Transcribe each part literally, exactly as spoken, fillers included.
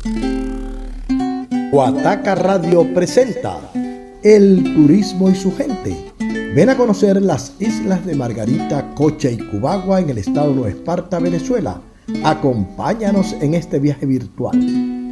Guataca Radio presenta El turismo y su gente. Ven a conocer las islas de Margarita, Cocha y Cubagua en el estado de Nueva Esparta, Venezuela. Acompáñanos en este viaje virtual.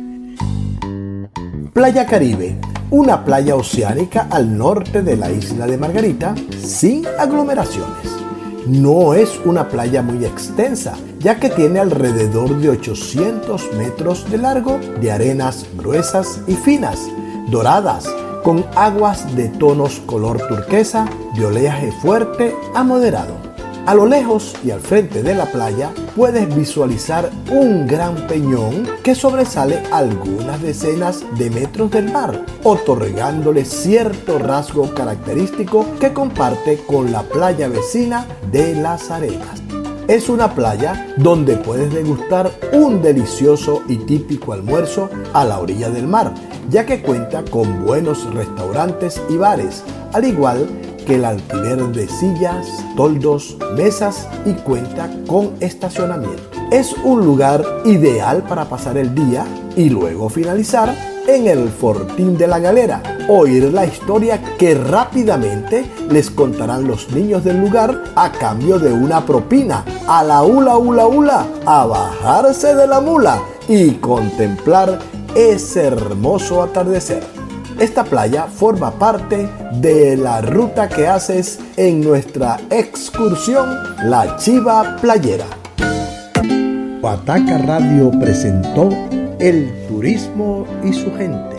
Playa Caribe, una playa oceánica al norte de la isla de Margarita, sin aglomeraciones. No es una playa muy extensa, ya que tiene alrededor de ochocientos metros de largo, de arenas gruesas y finas, doradas, con aguas de tonos color turquesa, de oleaje fuerte a moderado. A lo lejos y al frente de la playa puedes visualizar un gran peñón que sobresale algunas decenas de metros del mar, otorgándole cierto rasgo característico que comparte con la playa vecina de Las Arenas. Es una playa donde puedes degustar un delicioso y típico almuerzo a la orilla del mar, ya que cuenta con buenos restaurantes y bares, al igual que el alquiler de sillas, toldos, mesas y cuenta con estacionamiento. Es un lugar ideal para pasar el día y luego finalizar en el Fortín de la Galera, oír la historia que rápidamente les contarán los niños del lugar a cambio de una propina, a la hula hula hula, a bajarse de la mula y contemplar ese hermoso atardecer. Esta playa forma parte de la ruta que haces en nuestra excursión La Chiva Playera. Guataca Radio presentó El turismo y su gente.